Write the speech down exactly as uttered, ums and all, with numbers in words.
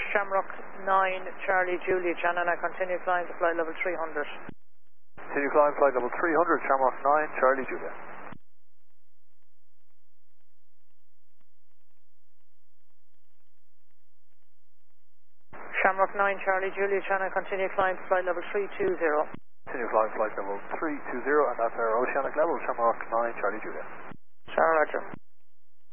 Shamrock nine, Charlie Julia, Shannon, I continue flying to flight level three hundred. Continue flying flight level three hundred, Shamrock nine, Charlie Julia. Shamrock nine, Charlie Julia, Shannon, continue flying to flight level three two zero. Continue flying flight level three two zero, and that's our oceanic level, Shamrock nine, Charlie Julia. Sir, Roger.